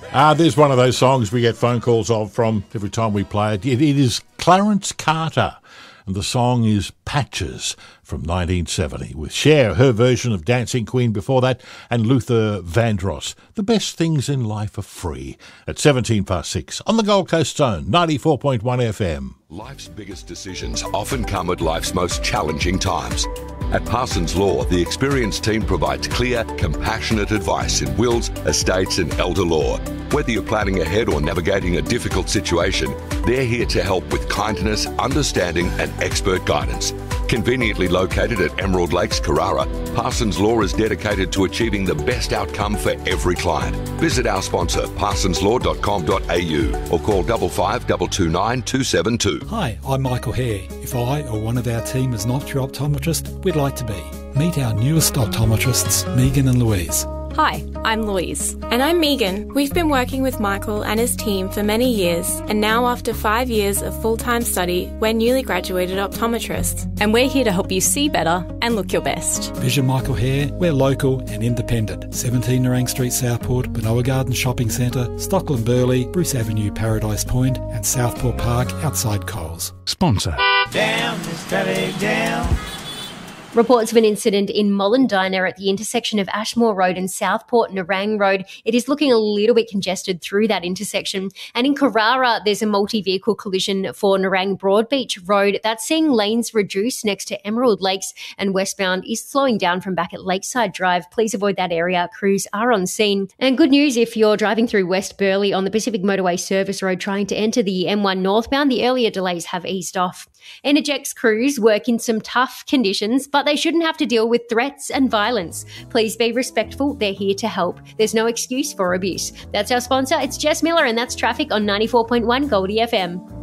There's one of those songs we get phone calls from every time we play it. It is Clarence Carter, and the song is Patches from 1970, with Cher, her version of Dancing Queen before that, and Luther Vandross. The best things in life are free. At 6 on the Gold Coast Zone, 94.1 FM. Life's biggest decisions often come at life's most challenging times. At Parsons Law, the experienced team provides clear, compassionate advice in wills, estates and elder law. Whether you're planning ahead or navigating a difficult situation, they're here to help with kindness, understanding and expert guidance. Conveniently located at Emerald Lakes, Carrara, Parsons Law is dedicated to achieving the best outcome for every client. Visit our sponsor, parsonslaw.com.au, or call 55 229 272. Hi, I'm Michael Hare. If I or one of our team is not your optometrist, we'd like to be. Meet our newest optometrists, Megan and Louise. Hi, I'm Louise. And I'm Megan. We've been working with Michael and his team for many years, and now after 5 years of full-time study, we're newly graduated optometrists. And we're here to help you see better and look your best. Vision Michael Hare, we're local and independent. 17 Nerang Street, Southport, Benoa Garden Shopping Centre, Stockland Burley, Bruce Avenue, Paradise Point, and Southport Park outside Coles. Sponsor. Down, Miss Kelly, down. Reports of an incident in Mollendiner at the intersection of Ashmore Road and Southport Nerang Road. It is looking a little bit congested through that intersection. And in Carrara, there's a multi-vehicle collision for Nerang Broadbeach Road. That's seeing lanes reduce next to Emerald Lakes, and westbound is slowing down from back at Lakeside Drive. Please avoid that area. Crews are on scene. And good news if you're driving through West Burleigh on the Pacific Motorway Service Road trying to enter the M1 northbound, the earlier delays have eased off. Energex crews work in some tough conditions, but they shouldn't have to deal with threats and violence. Please be respectful. They're here to help. There's no excuse for abuse. That's our sponsor. It's Jess Miller, and that's traffic on 94.1 Goldie FM.